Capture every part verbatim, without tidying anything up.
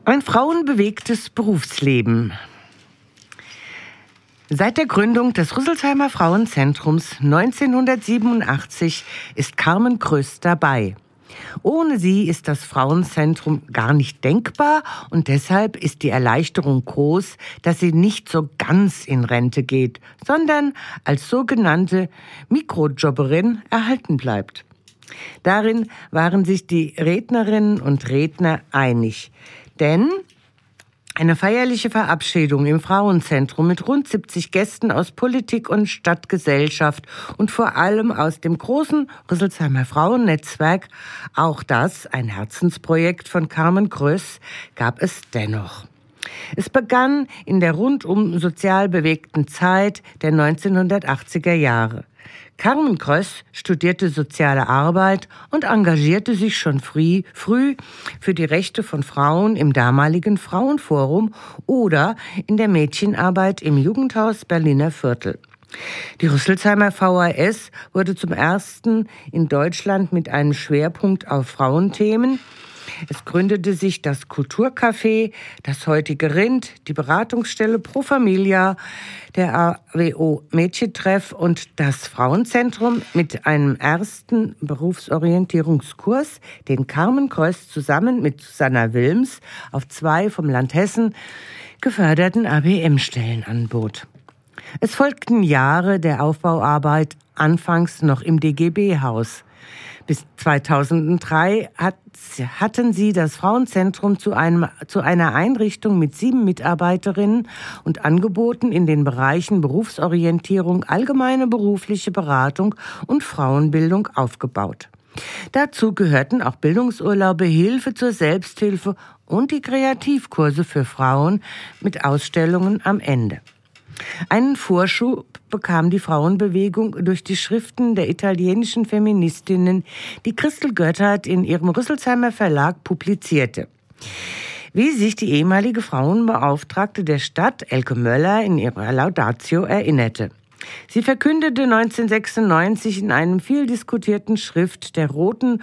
Ein frauenbewegtes Berufsleben. Seit der Gründung des Rüsselsheimer Frauenzentrums neunzehnhundertsiebenundachtzig ist Carmen Kröss dabei. Ohne sie ist das Frauenzentrum gar nicht denkbar und deshalb ist die Erleichterung groß, dass sie nicht so ganz in Rente geht, sondern als sogenannte Mikrojobberin erhalten bleibt. Darin waren sich die Rednerinnen und Redner einig, denn eine feierliche Verabschiedung im Frauenzentrum mit rund siebzig Gästen aus Politik und Stadtgesellschaft und vor allem aus dem großen Rüsselsheimer Frauennetzwerk, auch das ein Herzensprojekt von Carmen Kröss, gab es dennoch. Es begann in der rundum sozial bewegten Zeit der neunzehnhundertachtziger Jahre. Carmen Kröss studierte soziale Arbeit und engagierte sich schon früh, früh für die Rechte von Frauen im damaligen Frauenforum oder in der Mädchenarbeit im Jugendhaus Berliner Viertel. Die Rüsselsheimer V H S wurde zum ersten in Deutschland mit einem Schwerpunkt auf Frauenthemen. Es gründete sich das Kulturcafé, das heutige Rind, die Beratungsstelle Pro Familia, der A W O Mädchentreff und das Frauenzentrum mit einem ersten Berufsorientierungskurs, den Carmen Kröss zusammen mit Susanna Wilms auf zwei vom Land Hessen geförderten A B M-Stellen anbot. Es folgten Jahre der Aufbauarbeit, anfangs noch im D G B-Haus. Bis zweitausenddrei hat, hatten sie das Frauenzentrum zu, einem, zu einer Einrichtung mit sieben Mitarbeiterinnen und Angeboten in den Bereichen Berufsorientierung, allgemeine berufliche Beratung und Frauenbildung aufgebaut. Dazu gehörten auch Bildungsurlaube, Hilfe zur Selbsthilfe und die Kreativkurse für Frauen mit Ausstellungen am Ende. Einen Vorschub bekam die Frauenbewegung durch die Schriften der italienischen Feministinnen, die Christel Göttert in ihrem Rüsselsheimer Verlag publizierte. Wie sich die ehemalige Frauenbeauftragte der Stadt, Elke Möller, in ihrer Laudatio erinnerte. Sie verkündete neunzehnhundertsechsundneunzig in einem viel diskutierten Schrift der Roten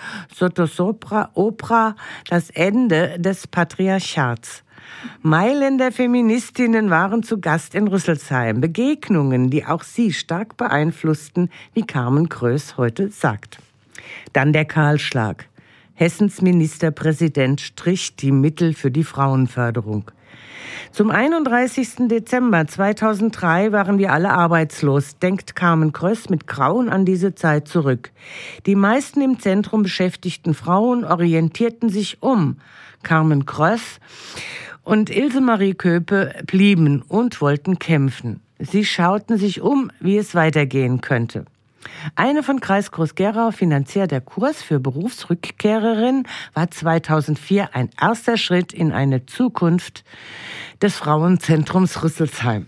Sottosopra das Ende des Patriarchats. Mailänder Feministinnen waren zu Gast in Rüsselsheim. Begegnungen, die auch sie stark beeinflussten, wie Carmen Kröss heute sagt. Dann der Kahlschlag. Hessens Ministerpräsident strich die Mittel für die Frauenförderung. Zum einunddreißigsten Dezember zweitausenddrei waren wir alle arbeitslos, denkt Carmen Kröss mit Grauen an diese Zeit zurück. Die meisten im Zentrum beschäftigten Frauen orientierten sich um. Carmen Kröss und Ilse Marie Köpe blieben und wollten kämpfen. Sie schauten sich um, wie es weitergehen könnte. Eine von Kreis Groß-Gerau finanzierter Kurs für Berufsrückkehrerinnen war zweitausendvier ein erster Schritt in eine Zukunft des Frauenzentrums Rüsselsheim.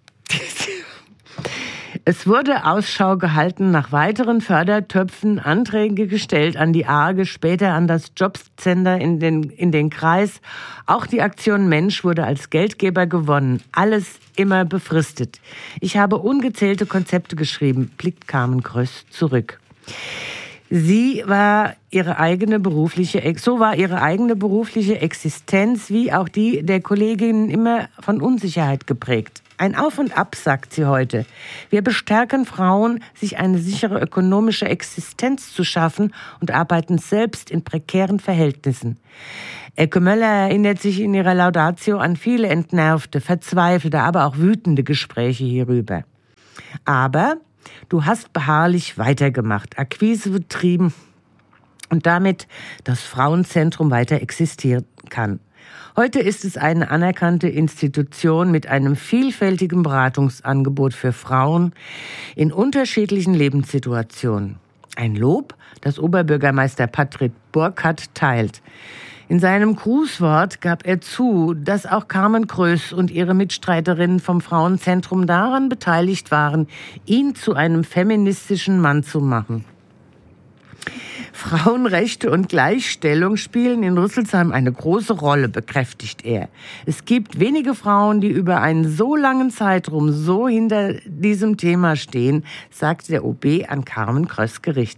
Es wurde Ausschau gehalten nach weiteren Fördertöpfen, Anträge gestellt an die A G E, später an das Jobcenter in den, in den Kreis. Auch die Aktion Mensch wurde als Geldgeber gewonnen. Alles immer befristet. Ich habe ungezählte Konzepte geschrieben, blickt Carmen Kröss zurück. Sie war ihre eigene berufliche, so war ihre eigene berufliche Existenz wie auch die der Kolleginnen immer von Unsicherheit geprägt. Ein Auf und Ab, sagt sie heute. Wir bestärken Frauen, sich eine sichere ökonomische Existenz zu schaffen und arbeiten selbst in prekären Verhältnissen. Elke Möller erinnert sich in ihrer Laudatio an viele entnervte, verzweifelte, aber auch wütende Gespräche hierüber. Aber du hast beharrlich weitergemacht, Akquise betrieben und damit das Frauenzentrum weiter existieren kann. Heute ist es eine anerkannte Institution mit einem vielfältigen Beratungsangebot für Frauen in unterschiedlichen Lebenssituationen. Ein Lob, das Oberbürgermeister Patrick Burkhardt teilt. In seinem Grußwort gab er zu, dass auch Carmen Kröss und ihre Mitstreiterinnen vom Frauenzentrum daran beteiligt waren, ihn zu einem feministischen Mann zu machen. Frauenrechte und Gleichstellung spielen in Rüsselsheim eine große Rolle, bekräftigt er. Es gibt wenige Frauen, die über einen so langen Zeitraum so hinter diesem Thema stehen, sagt der O B an Carmen Kröss gerichtet.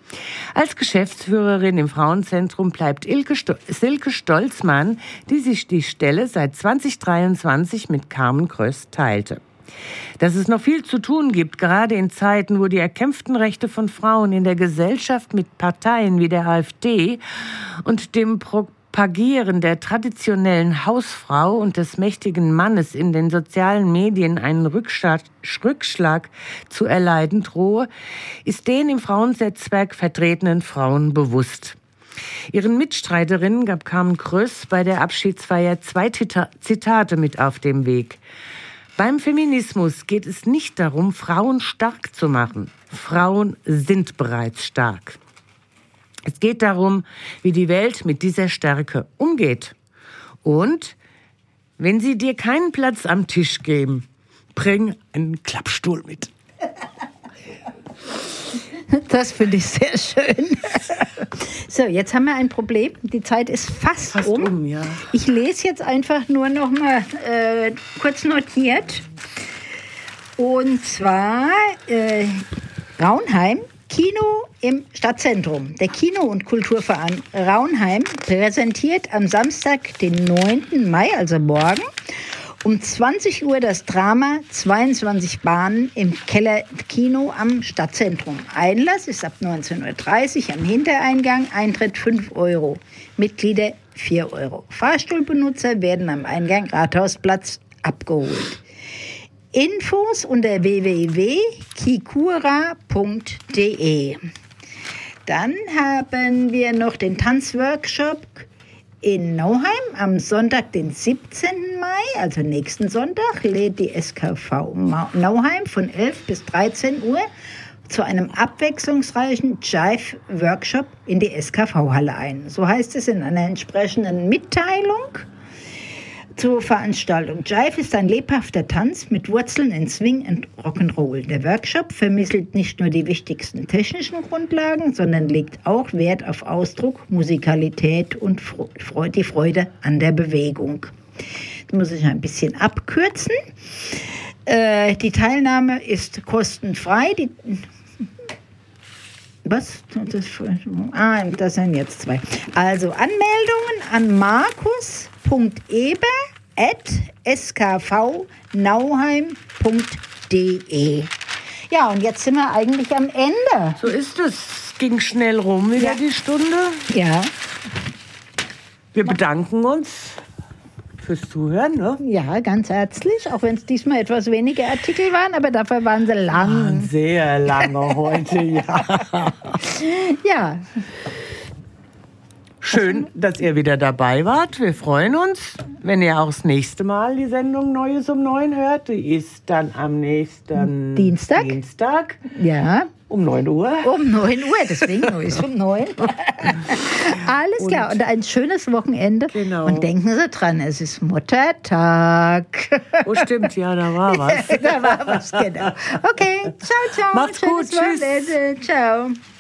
Als Geschäftsführerin im Frauenzentrum bleibt Ilke Sto- Silke Stolzmann, die sich die Stelle seit zwanzig dreiundzwanzig mit Carmen Kröst teilte. Dass es noch viel zu tun gibt, gerade in Zeiten, wo die erkämpften Rechte von Frauen in der Gesellschaft mit Parteien wie der AfD und dem Propagieren der traditionellen Hausfrau und des mächtigen Mannes in den sozialen Medien einen Rückschlag, Rückschlag zu erleiden drohe, ist den im Frauennetzwerk vertretenen Frauen bewusst. Ihren Mitstreiterinnen gab Carmen Kröst bei der Abschiedsfeier zwei Tita- Zitate mit auf den Weg. Beim Feminismus geht es nicht darum, Frauen stark zu machen. Frauen sind bereits stark. Es geht darum, wie die Welt mit dieser Stärke umgeht. Und wenn sie dir keinen Platz am Tisch geben, bring einen Klappstuhl mit. Das finde ich sehr schön. So, jetzt haben wir ein Problem. Die Zeit ist fast, Fast um. um, ja. Ich lese jetzt einfach nur noch mal äh, kurz notiert. Und zwar äh, Raunheim, Kino im Stadtzentrum. Der Kino- und Kulturverein Raunheim präsentiert am Samstag, den neunten Mai, also morgen, um zwanzig Uhr das Drama zweiundzwanzig Bahnen im Kellerkino am Stadtzentrum. Einlass ist ab neunzehn Uhr dreißig am Hintereingang, Eintritt fünf Euro, Mitglieder vier Euro. Fahrstuhlbenutzer werden am Eingang Rathausplatz abgeholt. Infos unter w w w punkt kikura punkt d e. Dann haben wir noch den Tanzworkshop in Nauheim am Sonntag, den siebzehnten Mai, also nächsten Sonntag, lädt die S K V Nauheim von elf bis dreizehn Uhr zu einem abwechslungsreichen Jive-Workshop in die S K V-Halle ein. So heißt es in einer entsprechenden Mitteilung zur Veranstaltung. Jive ist ein lebhafter Tanz mit Wurzeln in Swing und Rock'n'Roll. Der Workshop vermittelt nicht nur die wichtigsten technischen Grundlagen, sondern legt auch Wert auf Ausdruck, Musikalität und Freude, die Freude an der Bewegung. Das muss ich ein bisschen abkürzen. Äh, die Teilnahme ist kostenfrei. Die Was? Das, ah, das sind jetzt zwei. Also Anmeldungen an markus punkt eber at s k v nauheim punkt d e. Ja, und jetzt sind wir eigentlich am Ende. So ist es. Ging schnell rum wieder Ja. die Stunde. Ja, Wir bedanken uns fürs Zuhören. Ne? ja, ganz herzlich. Auch wenn es diesmal etwas weniger Artikel waren, aber dafür waren sie lang. Sehr lange heute, ja. Ja, Schön, dass ihr wieder dabei wart. Wir freuen uns, wenn ihr auch das nächste Mal die Sendung Neues um neun hört. Die ist dann am nächsten Dienstag. Dienstag ja. um neun Uhr. Um neun Uhr, deswegen Neues um neun. Alles klar, und ein schönes Wochenende. Genau. Und denken Sie dran, es ist Muttertag. Oh, stimmt, ja, da war was. Da war was, genau. Okay, ciao, ciao. Macht's Schönes gut, tschüss. Wochenende. Ciao.